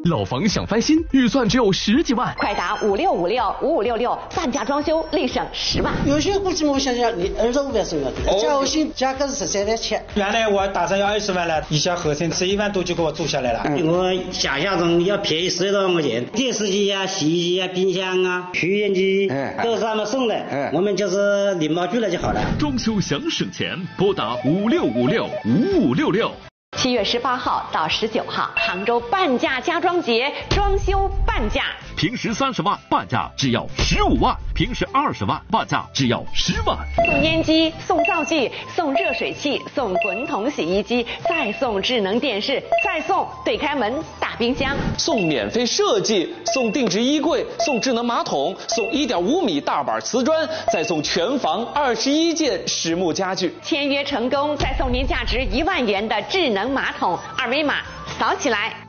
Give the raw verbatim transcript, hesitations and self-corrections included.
老房想翻新，预算只有十几万， 快打五六五六五五六六，半价装修立省十万。 有些估计我想想，你二十五万左右，价后新价格是十三万七。 原来我打算要二十万了，一小后生吃一万多就给我做下来了。 嗯、我想象中要便宜十多万块钱，电视机啊、洗衣机啊、冰箱啊、抽烟机、嗯、都是他们送的，嗯、我们就是礼貌拒了就好了。 装修想省钱，拨打五六五六五五六六。 七月十八号到十九号，杭州半价家装节，装修半价。 平时三十万，半价只要十五万；平时二十万，半价只要十万。 送烟机，送灶具，送热水器，送滚筒洗衣机，再送智能电视，再送对开门大冰箱， 送免费设计，送定制衣柜，送智能马桶，送一点五米大板瓷砖，再送全房二十一件实木家具。 签约成功，再送您价值一万元的智能马桶，二维码扫起来。